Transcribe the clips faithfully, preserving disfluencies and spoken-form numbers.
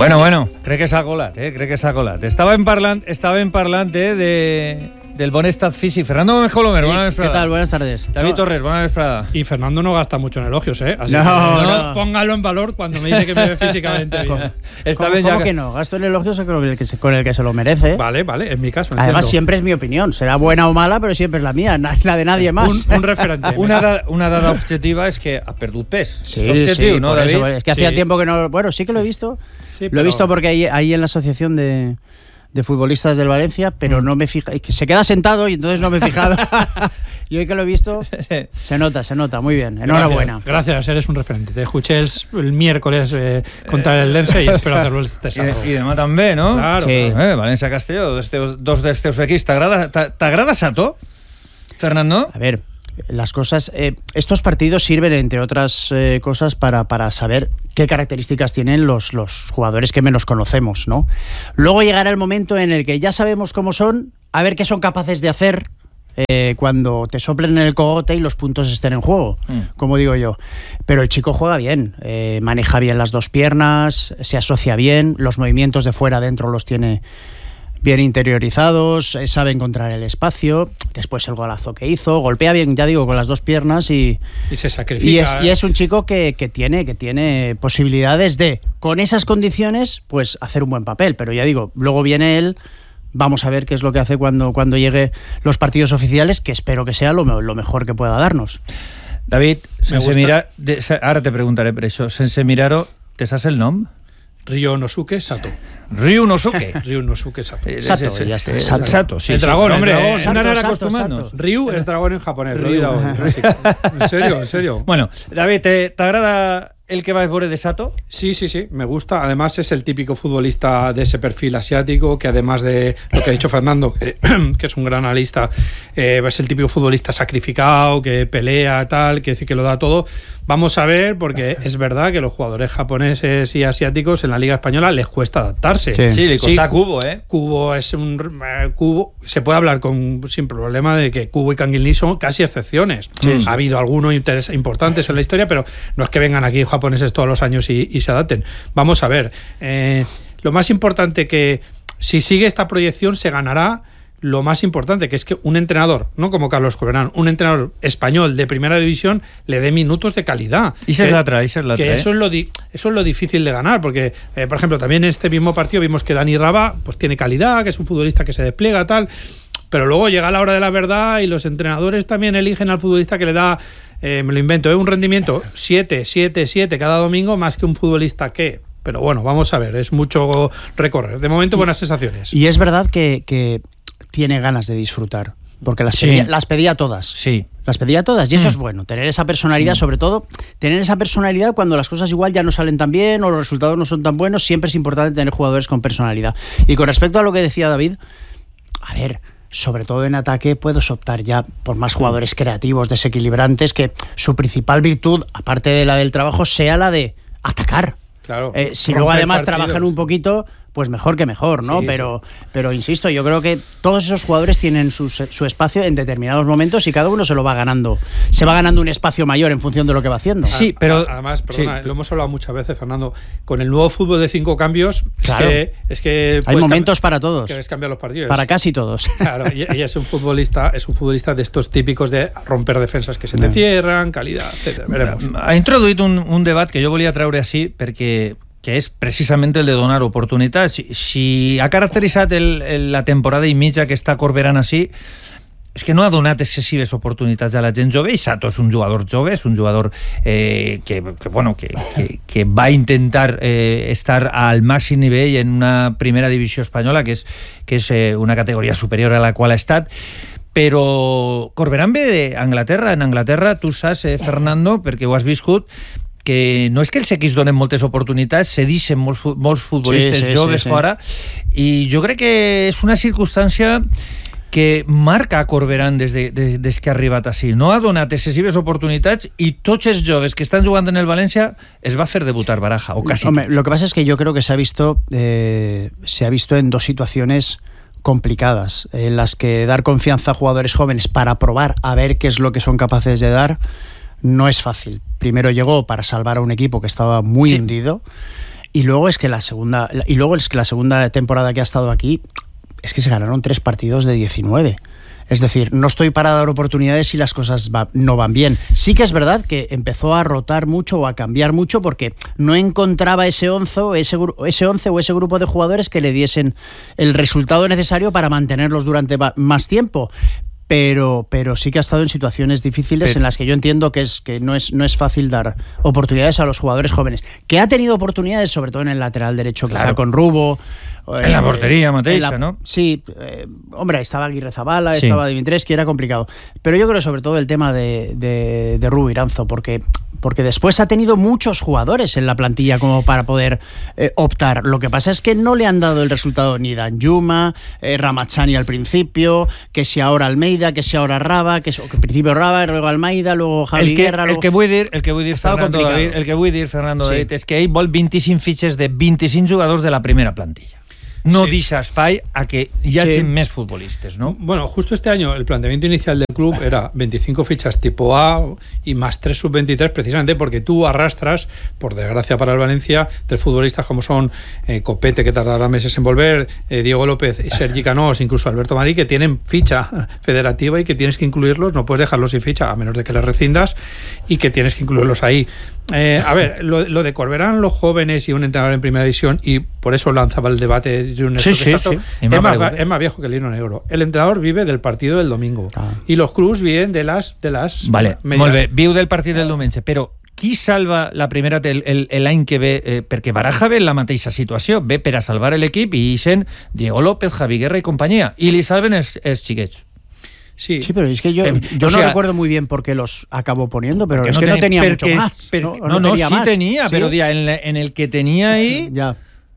Bueno, bueno, crec que s'ha colat, eh? Crec que s'ha colat. Estàvem parlant, estàvem parlant eh, de, del bon estat físic. Fernando Gómez Colomer, sí, buena vesprada. ¿Qué tal? Buenas tardes. David no. Torres, buena vesprada. Y Fernando no gasta mucho en elogios, ¿eh? Así no, que no, no. Póngalo en valor cuando me dice que me ve físicamente bien. Está ¿Cómo, bien ¿cómo ya... que no? Gasto en elogios con el que se, con el que se lo merece. Vale, vale, en mi caso. Además, entiendo. siempre es mi opinión. Será buena o mala, pero siempre es la mía, la de nadie más. Un, un referente. una, da, una dada objetiva es que ha perdut pes. Sí, es objetivo, sí, ¿no, por David? eso, es que hacía sí. tiempo que no... Bueno, sí que lo he visto. Sí, pero... Lo he visto porque ahí, ahí en la asociación de... de futbolistas del Valencia, pero mm. no me fija, se queda sentado y entonces no me he fijado. Y hoy que lo he visto, se nota, se nota, muy bien, enhorabuena. Gracias, gracias eres un referente. Te escuché el, el miércoles eh, contar el Lense y espero hacerlo este sábado. I, i demà també, no? Claro. Sí. Eh, València-Castelló, dos, dos dels teus equips. T'agrada Sato, Fernando? A ver, las cosas, eh, estos partidos sirven, entre otras eh, cosas, para, para saber qué características tienen los, los jugadores que menos conocemos, ¿no? Luego llegará el momento en el que ya sabemos cómo son, a ver qué son capaces de hacer eh, cuando te soplen en el cogote y los puntos estén en juego, mm. como digo yo. Pero el chico juega bien, eh, maneja bien las dos piernas, se asocia bien, los movimientos de fuera adentro los tiene bien interiorizados, sabe encontrar el espacio, después el golazo que hizo, golpea bien, ya digo, con las dos piernas y, y se sacrifica. Y es, y es un chico que, que, tiene, que tiene posibilidades de, con esas condiciones, pues hacer un buen papel. Pero ya digo, luego viene él, vamos a ver qué es lo que hace cuando, cuando llegue los partidos oficiales, que espero que sea lo, lo mejor que pueda darnos. David, sense mirar, de, ara te preguntaré per això, sense mirar-ho, te saps el nom? Ryonosuke Sato. Ryunosuke. Ryunosuke Sato. Eh, Sato, ese, ya está. Eh, Sato. Sato, sí. El dragón, sí, hombre. El dragón. dragón. Acostumant-nos. Ryu es dragón en japonés. Ryu. En serio, en serio. Bueno, David, ¿t'agrada el que va a veure de Sato? Sí, sí, sí, me gusta. Además es el típico futbolista de ese perfil asiático que, además de lo que ha dicho Fernando, que, que es un gran analista, eh, es el típico futbolista sacrificado, que pelea, tal, que dice que lo da todo. Vamos a ver, porque es verdad que los jugadores japoneses y asiáticos en la Liga Española les cuesta adaptarse. Sí, sí le cuesta sí, Kubo, ¿eh? Kubo es un... Eh, Kubo, se puede hablar con, sin problema de que Kubo y Kangin Lee son casi excepciones. Sí, sí. Ha habido algunos interés, importantes en la historia, pero no es que vengan aquí japoneses todos los años y, y se adapten. Vamos a ver. Eh, lo más importante que, si sigue esta proyección, se ganará lo más importante, que es que un entrenador, no como Carlos Corberán, un entrenador español de primera división le dé minutos de calidad. Y se la trae, se la trae. Que eso es lo, di, eso es lo difícil de ganar, porque, eh, por ejemplo, también en este mismo partido vimos que Dani Rabá pues tiene calidad, que es un futbolista que se despliega, tal, pero luego llega la hora de la verdad y los entrenadores también eligen al futbolista que le da, eh, me lo invento, ¿eh? un rendimiento siete, siete, siete cada domingo, más que un futbolista que... Pero bueno, vamos a ver, es mucho recorrer. De momento, buenas sensaciones. Y es verdad que... que... tiene ganas de disfrutar, porque las, sí. pedía, las pedía todas. Sí. Las pedía todas, y eso mm. es bueno, tener esa personalidad, mm. sobre todo, tener esa personalidad cuando las cosas igual ya no salen tan bien o los resultados no son tan buenos, siempre es importante tener jugadores con personalidad. Y con respecto a lo que decía David, a ver, sobre todo en ataque puedes optar ya por más jugadores creativos, desequilibrantes, que su principal virtud, aparte de la del trabajo, sea la de atacar. Claro. Eh, si luego además trabajan un poquito, pues mejor que mejor, ¿no? Sí, pero, sí. pero insisto, yo creo que todos esos jugadores tienen su, su espacio en determinados momentos y cada uno se lo va ganando. Se va ganando un espacio mayor en función de lo que va haciendo. Sí, pero además, perdona, sí. lo hemos hablado muchas veces, Fernando, con el nuevo fútbol de cinco cambios, claro. es que, es que hay momentos para todos. Que cambiar los partidos. Para casi todos. Claro, y, y es un futbolista, es un futbolista de estos típicos de romper defensas que se te cierran, calidad, etcétera. Veremos. Ha introduït un, un debat que jo volia treure així perquè que és precisament el de donar oportunitats. Si, si ha caracteritzat el, el, la temporada i mitja que està Corberán així, és que no ha donat excessives oportunitats a la gent jove, i Sato és un jugador jove, és un jugador eh, que, que, bueno, que, que, que va intentar eh, estar al màxim nivell en una primera divisió espanyola, que és, que és eh, una categoria superior a la qual ha estat, però Corberán ve d'Anglaterra. En Anglaterra, tu saps, eh, Fernando, perquè ho has viscut, que no és que els equips donen moltes oportunitats, se deixen molts, molts futbolistes sí, sí, joves sí, sí. fora, i jo crec que és una circumstància que marca a Corberán des, de, des, des que ha arribat així. No ha donat excessives oportunitats i tots els joves que estan jugant en el València es va fer debutar Baraja, o casi. Hombre, lo que pasa es que yo creo que se ha visto, eh, se ha visto en dos situaciones complicadas, en las que dar confianza a jugadores jóvenes para probar a ver qué es lo que son capaces de dar no es fácil. Primero llegó para salvar a un equipo que estaba muy sí. hundido, Y luego es que la segunda y luego es que la segunda temporada que ha estado aquí es que se ganaron tres partidos de diecinueve. Es decir, no estoy para dar oportunidades si las cosas va, no van bien. Sí que es verdad que empezó a rotar mucho o a cambiar mucho porque no encontraba ese once, ese, ese once o ese grupo de jugadores que le diesen el resultado necesario para mantenerlos durante más tiempo. Pero, pero sí que ha estado en situaciones difíciles pero, en las que yo entiendo que, es, que no, es, no es fácil dar oportunidades a los jugadores jóvenes. Que ha tenido oportunidades, sobre todo en el lateral derecho, claro, quizá con Rubo. En eh, la portería, Mateixa, ¿no? Sí, eh, hombre, estaba Aguirre Zabala, sí. estaba Dimitrescu, era complicado. Pero yo creo sobre todo el tema de, de, de Rubo Iranzo, porque, porque después ha tenido muchos jugadores en la plantilla como para poder eh, optar. Lo que pasa es que no le han dado el resultado ni Danjuma, eh, Ramachani al principio, que si ahora Almeida, que si ahora Raba, que, que al principio Raba, luego Almeida, luego Javi el que, Guerra... Luego... El que vull dir, el que vull dir Fernando David, el que vull dir, Fernando sí. David, és que ell vol vint-i-cinc fitxes de vint-i-cinc jugadors de la primera plantilla. No sí. deixa espai a que hi hagi sí. més futbolistes, ¿no? Bueno, justo este año el planteamiento inicial del club era veinticinco fichas tipo A y más tres sub veintitrés, precisamente porque tú arrastras, por desgracia para el Valencia, tres futbolistas como son eh, Copete, que tardará meses en volver, eh, Diego López, Sergi Canós, incluso Alberto Marí, que tienen ficha federativa y que tienes que incluirlos, no puedes dejarlos sin ficha a menos de que les rescindas, y que tienes que incluirlos ahí. Eh, a ver, lo, lo de Corberán, los jóvenes y un entrenador en primera división, y por eso lanzaba el debate de un sí, sí, sí. Es, más, es más viejo que el hilo negro. El entrenador vive del partido del domingo ah. y los clubs viven de las de las vale, molt bé, viu del partit del diumenge, però qui salva la primera l'any que ve? Eh, perquè Baraja ve en la mateixa situació, ve per a salvar l'equip i ixen Diego López, Javi Guerra i companyia, i li salven els, els xiquets. Sí. sí, pero es que yo, eh, yo no sea, recuerdo muy bien por qué los acabó poniendo, pero es no que ten, no tenía mucho más. Per, no, no, no, no tenía sí más. tenía, ¿sí? Pero dia, en, en el que tenía ahí ya.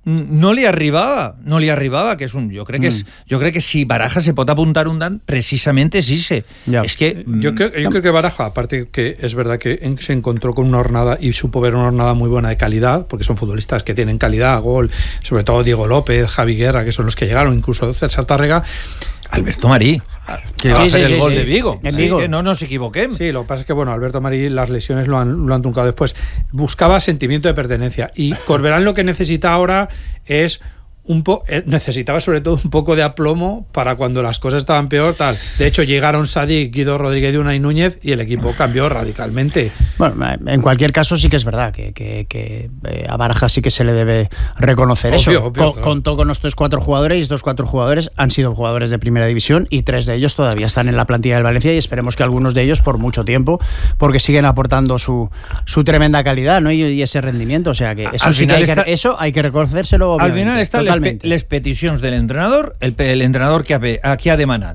no li arribava, no li arribava, que és un, jo crec que és, mm. jo crec que si Baraja se pot apuntar un dan, precisamente es ese. Ya. Es que yo creo, yo creo que Baraja, aparte que es verdad que se encontró con una jornada y supo ver una jornada muy buena de calidad, porque son futbolistas que tienen calidad, gol, sobre todo Diego López, Javi Guerra, que son los que llegaron, incluso César Tárrega, Alberto Marí, que sí, va a hacer sí, el sí, gol sí, de Vigo. En Vigo. Sí, que no nos equivoquemos. Sí, lo que pasa es que bueno, Alberto Marí, las lesiones lo han, lo han truncado después. Buscaba sentimiento de pertenencia. Y Corberán lo que necesita ahora es un po necesitaba sobre todo un poco de aplomo para cuando las cosas estaban peor, tal. De hecho, llegaron Sadik, Guido Rodríguez de Unai Núñez y el equipo cambió radicalmente. Bueno, en cualquier caso sí que es verdad que, que, que eh, a Baraja sí que se le debe reconocer obvio, eso. Obvio, Co claro. Contó con estos cuatro jugadores y estos cuatro jugadores han sido jugadores de primera división y tres de ellos todavía están en la plantilla del Valencia y esperemos que algunos de ellos por mucho tiempo, porque siguen aportando su, su tremenda calidad, ¿no? y, y ese rendimiento. O sea que eso, sí que hay, que, eso hay que reconocérselo obviamente. Al final está les, pe les peticions de l'entrenador, el, el entrenador que ha, que ha demanat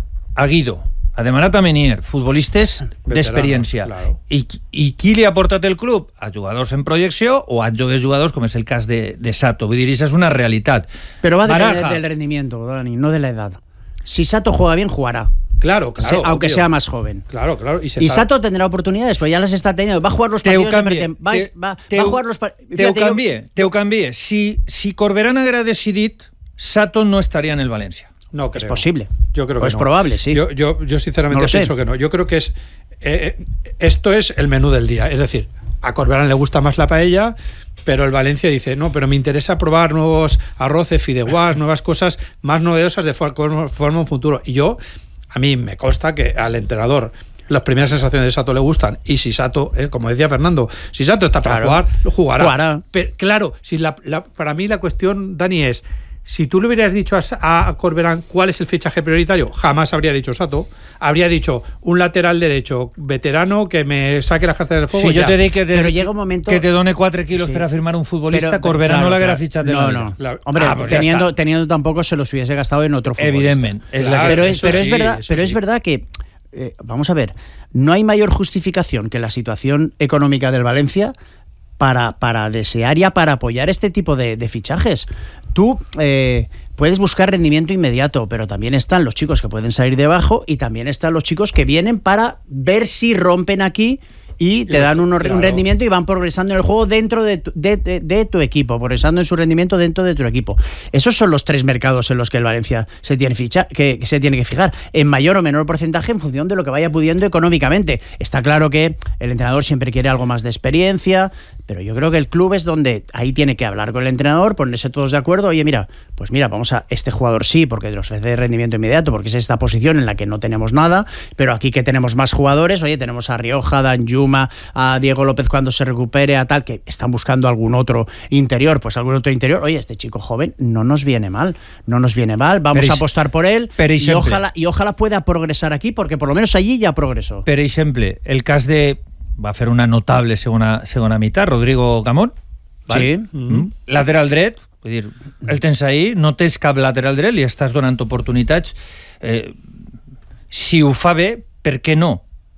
a Guido, ha demanat a Menier, futbolistes d'experiència. Claro. I, I qui li ha portat el club? A jugadors en projecció o a joves jugadors, com és el cas de, de Sato. Vull dir, això és una realitat. Però va depender del rendimiento, Dani, no de la edad. Si Sato juega bien, jugará. Claro, claro. Se, aunque obvio. sea más joven. Claro, claro. Y, y Sato tendrá oportunidades, pues ya las está teniendo. Va a jugar los partidos de va, te, va, te, va a jugar los partidos. Te ho canvie, te ho canvie. Si, si Corberán haguera decidit, Sato no estaría en el Valencia. No creo. Es posible. Yo creo o que es no. probable, sí. Yo, yo, yo sinceramente no pienso sé. que no. Yo creo que es eh, esto es el menú del día. Es decir, a Corberán le gusta más la paella, pero el Valencia dice, no, pero me interesa probar nuevos arroces, fideuás, nuevas cosas más novedosas de forma, forma un futuro. Y yo, a mí me consta que al entrenador las primeras sensaciones de Sato le gustan y si Sato, eh, como decía Fernando, si Sato está para claro. jugar, lo jugará. jugará. Pero, claro, si la, la, para mí la cuestión, Dani, es si tú le hubieras dicho a, a Corberán cuál es el fichaje prioritario, jamás habría dicho Sato. Habría dicho un lateral derecho veterano que me saque las castas del fuego. Si yo te digo que te, pero llega un momento que te done cuatro kilos sí. para firmar un futbolista, pero, Corberán claro, no la hubiera claro. fichado de no, la no. La, Hombre, ah, pues teniendo, teniendo tampoco se los hubiese gastado en otro futbolista. Evidentemente. Es claro, la pero es, pero sí, es verdad, pero sí. es verdad que eh, vamos a ver, no hay mayor justificación que la situación económica del Valencia para, para desear y para apoyar este tipo de, de fichajes. Tú eh, puedes buscar rendimiento inmediato, pero también están los chicos que pueden salir de abajo y también están los chicos que vienen para ver si rompen aquí y te dan un, claro. un rendimiento y van progresando en el juego dentro de tu, de, de, de tu equipo, progresando en su rendimiento dentro de tu equipo. Esos son los tres mercados en los que el Valencia se tiene, ficha, que, que se tiene que fijar, en mayor o menor porcentaje en función de lo que vaya pudiendo económicamente. Está claro que el entrenador siempre quiere algo más de experiencia, pero yo creo que el club es donde ahí tiene que hablar con el entrenador, ponerse todos de acuerdo. Oye, mira, pues mira, vamos a este jugador sí, porque nos ofrece rendimiento inmediato, porque es esta posición en la que no tenemos nada, pero aquí que tenemos más jugadores, oye, tenemos a Rioja, a Danjuma, a Diego López cuando se recupere, a tal, que están buscando algún otro interior, pues algún otro interior. Oye, este chico joven no nos viene mal, no nos viene mal, vamos pero a apostar por él pero y, y ojalá y ojalá pueda progresar aquí, porque por lo menos allí ya progresó. Per exemple, el cas de va a fer una notable segona, segona meitat, Rodrigo Gamón, ¿vale? Sí. Mm-hmm. Lateral dret, vull dir, el tens ahí, no tens cap lateral dret, li estàs donant oportunitats. Eh, si ho fa bé, per què no?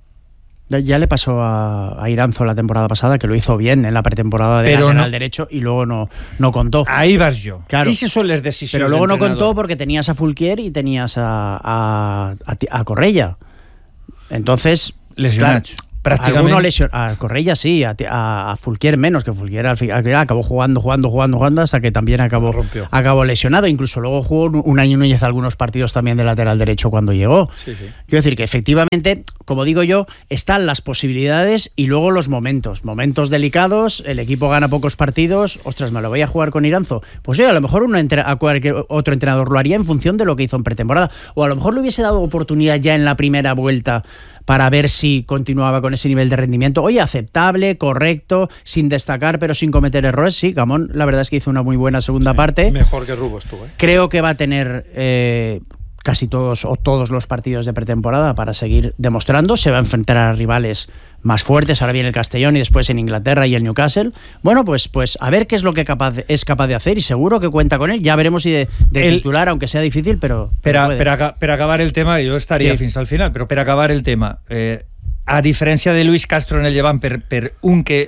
Ya le pasó a, a Iranzo la temporada pasada, que lo hizo bien en la pretemporada de pero lateral no, derecho y luego no, no contó. Ahí vas yo. Claro. Y son las decisiones. Pero luego no contó porque tenías a Fulquier y tenías a, a, a, a Correia. Entonces, lesionats. Claro, prácticamente. Alguno lesion... A Correia sí, a, a, a Fulquier menos, que Fulquier al final acabó jugando, jugando, jugando, jugando hasta que también acabó, acabó lesionado. Incluso luego jugó un año Núñez algunos partidos también de lateral derecho cuando llegó. Sí, sí. Quiero decir que efectivamente, como digo yo, están las posibilidades y luego los momentos. Momentos delicados, el equipo gana pocos partidos. Ostras, ¿me lo voy a jugar con Iranzo? Pues sí, a lo mejor uno entre... a cualquier otro entrenador lo haría en función de lo que hizo en pretemporada. O a lo mejor le hubiese dado oportunidad ya en la primera vuelta para ver si continuaba con ese nivel de rendimiento. Oye, aceptable, correcto, sin destacar, pero sin cometer errores. Sí, Gamón, la verdad es que hizo una muy buena segunda sí, parte. Mejor que Rubo estuvo, ¿eh? Creo que va a tener eh, casi todos o todos los partidos de pretemporada para seguir demostrando. Se va a enfrentar a rivales más fuertes. Ahora viene el Castellón y después en Inglaterra y el Newcastle. Bueno, pues, pues a ver qué es lo que capaz, es capaz de hacer y seguro que cuenta con él. Ya veremos si de, de el, titular, aunque sea difícil, pero... pero per, a, per, a, per acabar el tema, jo estaria sí. fins al final, però per acabar el tema, eh, a diferència de Luis Castro en el Llevant, per, per un que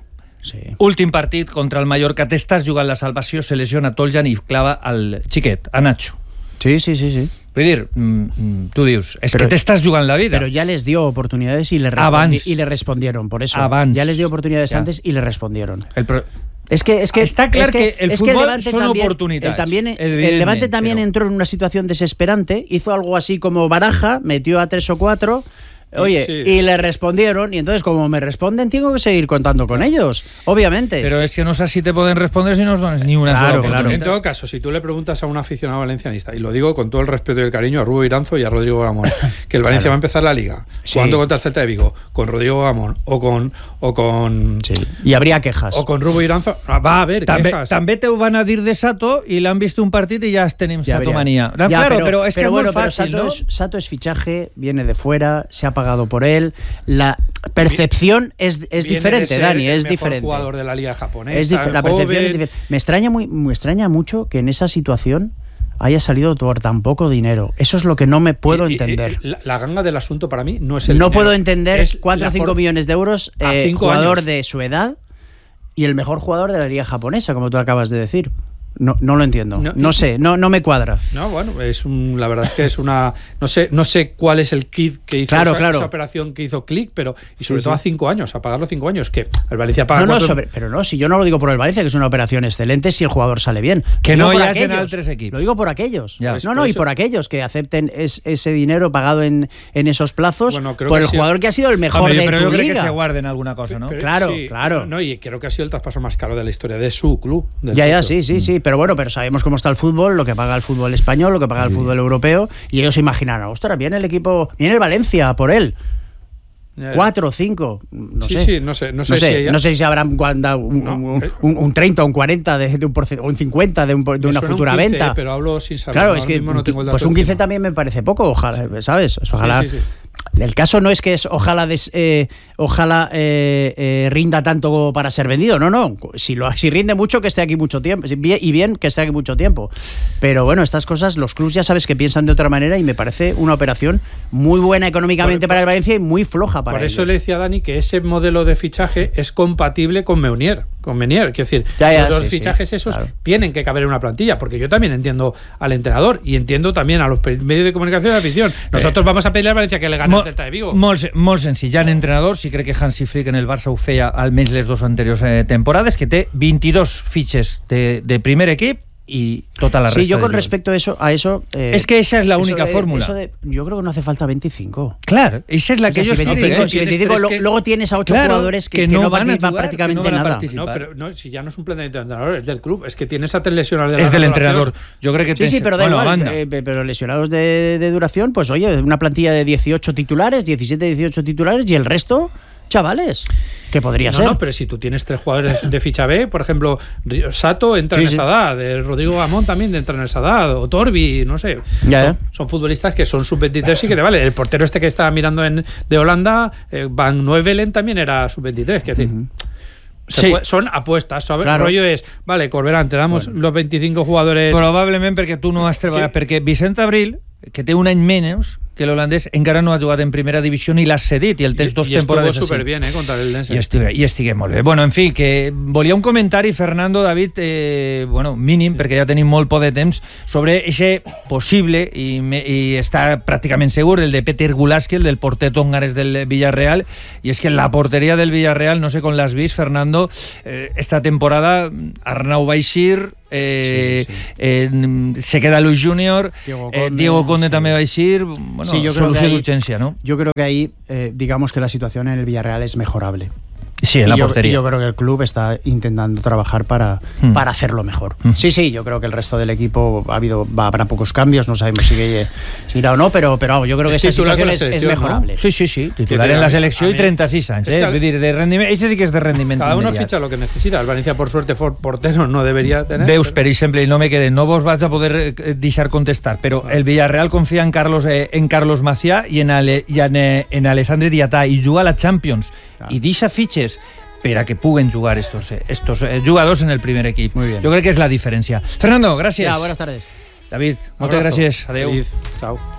sí. últim partit contra el Mallorca, t'estàs jugant la salvació, se lesiona Toljan i clava al xiquet, a Nacho. Sí, sí, sí, sí. Vull dir, mm, tú dius, es pero, que te estás jugando la vida. Pero ya les dio oportunidades y le, respondi y le respondieron, por eso. Abans. Ya les dio oportunidades ya. antes y le respondieron. El pro... Es que, es que está claro que, que el es fútbol que el Levante son también, oportunidades. El, también, el Levante también pero... entró en una situación desesperante, hizo algo así como Baraja, metió a tres o cuatro... Oye, sí. y le respondieron, y entonces como me responden, tengo que seguir contando con ellos, obviamente. Pero es que no sé si te pueden responder si no os dones ni una claro, sola claro. En todo caso, si tú le preguntas a un aficionado valencianista, y lo digo con todo el respeto y el cariño a Rubo Iranzo y a Rodrigo Gamón, que el Valencia claro. va a empezar la Liga, sí. jugando contra el Celta de Vigo, con Rodrigo Gamón, o con... O con sí. Y habría quejas. O con Rubo Iranzo, va a haber també, quejas. També te ho van a dir de Sato, y le han visto un partido y ya tenim ja Sato-manía. Ya, claro, pero, pero es pero que bueno, es muy fácil, Sato, ¿no? es, Sato es fichaje, viene de fuera, se ha pagado por él. La percepción es, es diferente, Dani, es el diferente. Jugador de la liga japonesa. Es la percepción es diferente. Me extraña muy, me extraña mucho que en esa situación haya salido por tan poco dinero. Eso es lo que no me puedo y, entender. Y, y, la, la ganga del asunto para mí no es el No dinero, puedo entender cuatro o cinco millones de euros, eh, jugador años. de su edad y el mejor jugador de la liga japonesa, como tú acabas de decir. No, no lo entiendo. No, no sé, no, no me cuadra. No, bueno, es un, la verdad es que es una... No sé, no sé cuál es el kit que hizo claro, esa, claro. esa operación que hizo Click, pero y sobre sí, todo sí. a cinco años, a pagarlo cinco años, que el Valencia paga no, no, cuatro... sobre, pero no, si yo no lo digo por el Valencia, que es una operación excelente si el jugador sale bien. Que lo no por ya aquellos, tres equipos. Lo digo por aquellos. Ya, pues, no, no, por y por aquellos que acepten es, ese dinero pagado en, en esos plazos bueno, creo por que el sí. jugador que ha sido el mejor Hombre, de pero tu yo creo liga. que se guarden alguna cosa, ¿no? Pero, claro, sí, claro. No, y creo que ha sido el traspaso más caro de la historia de su club. Ya, ya, sí, sí, sí. Pero bueno, pero sabemos cómo está el fútbol, lo que paga el fútbol español, lo que paga el fútbol europeo, y ellos se imaginarán, ostras, viene el equipo, viene el Valencia por él. Cuatro o cinco, no sí, sé. Sí, no sé, no sé, no sé, si ella... no sé si habrán dado un, no, un, un, un treinta, un cuarenta, de, de un porcent, o un cincuenta de, un, de una futura un quince, venta. Pero hablo sin saber. Claro, es que no tengo el dato pues un quince encima. también me parece poco, ojalá, ¿sabes? Ojalá. Sí, sí, sí. El caso no es que es ojalá des, eh, ojalá eh, eh, rinda tanto como para ser vendido, no, no. Si, lo, si rinde mucho, que esté aquí mucho tiempo. Y bien, que esté aquí mucho tiempo. Pero bueno, estas cosas, los clubs ya sabes que piensan de otra manera y me parece una operación muy buena económicamente por, para el Valencia y muy floja para Por ellos. eso le decía a Dani que ese modelo de fichaje es compatible con Meunier. Con Meunier, quiero decir, ya, ya, los sí, fichajes sí, esos claro. tienen que caber en una plantilla, porque yo también entiendo al entrenador y entiendo también a los medios de comunicación de la afición. Nosotros eh, vamos a pedirle a Valencia que le gane mo, Celta de Vigo. Molt, molt senzill. Hi ha entrenadors, i crec que Hansi Flick en el Barça ho feia almenys les dues anteriors eh, temporades, que té veintidós fitxes de, de primer equip y toda la sí, resta. Yo con respecto a eso, a eso eh, es que esa es la única de, fórmula. Eso de, yo creo que no hace falta veinticinco. Claro, esa es la que o sea, yo si estoy veinticinco, si veinticinco, tienes lo, que, luego tienes a ocho claro, jugadores que, que, que no, no van participan jugar, prácticamente no van nada. No, pero no, si ya no es un plan de entrenador, es del club. Es que tienes a tres lesionados de la Es del duración. entrenador. Yo creo que Sí, te, sí, pero da bueno, igual. Eh, pero lesionados de, de duración, pues oye, una plantilla de dieciocho titulares, diecisiete, dieciocho titulares y el resto, chavales, que podría no, ser. No, pero si tú tienes tres jugadores de ficha B, por ejemplo, Sato entra sí, en sí. esa edad, eh, Rodrigo Gamón también entra en esa edad, o Torbi, no sé. Ya, son, ya. son futbolistas que son sub veintitrés y que te vale. El portero este que estaba mirando en, de Holanda, eh, Van Nuevelen también era sub veintitrés, que decir. Uh-huh. Se sí. puede, son apuestas, ¿sabes? Claro. El rollo es, vale, Corberán, te damos bueno. los veinticinco jugadores... Probablement perquè tu no has treballat, perquè Vicent Abril, que té un any menys que l'holandès, encara no ha jugat en primera divisió ni l'has cedit, i el tens dos I temporades estuvo súper bien, eh, contra el Dense. I estigui, I estigui molt bé. Bueno, en fi, que volia un comentari, Fernando, David, eh, bueno, mínim, sí. perquè ja tenim molt poc de temps, sobre ese possible, i, me, i està pràcticament segur, el de Peter Gulaski, el del porter Tongares del Villarreal, i és que la porteria del Villarreal, no sé com l'has vist, Fernando, eh, esta temporada Arnau Baixir, Eh, sí, sí. Eh, se queda Luis Junior, Diego Conde, eh, Diego Conde sí. también va a ir, bueno, sí, yo creo solución que ahí, de urgencia, ¿no? Yo creo que ahí, eh, digamos que la situación en el Villarreal es mejorable. Sí, en la y yo, portería. Y yo creo que el club está intentando trabajar para, hmm. para hacerlo mejor. Hmm. Sí, sí, yo creo que el resto del equipo ha habido, va, habrá pocos cambios, no sabemos si, si irá o no, pero, pero yo creo que esa situación es, es mejorable. ¿no? Sí, sí, sí, titular en la selección y treinta y seis años. Eh? Es decir, de rendimiento, ese sí que es de rendimiento. Cada uno inmediato. ficha lo que necesita. El Valencia, por suerte, portero no debería tener. Veus, per exemple, y no me quede, no vos vas a poder eh, deixar contestar, pero el Villarreal confía en Carlos eh, en Carlos Macià y en, Ale, y en, eh, en Alessandre Diatà y juga a la Champions claro. y deixa fitxes per a que puguen jugar estos, estos eh, jugadors en el primer equip. Muy bien. Jo crec que és la diferència. Fernando, gràcies. Ja, buenas tardes. David, moltes gràcies. Adéu. Feliz. Chao.